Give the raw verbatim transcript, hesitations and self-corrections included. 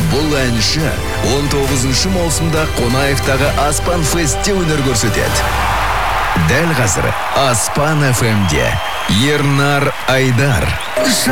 Бұл әнші он тоғызыншы маусымда Қонаевтағы Аспан Фестте өнер көрсетеді. Дәл қазір Аспан эф эмде Ернар Айдар.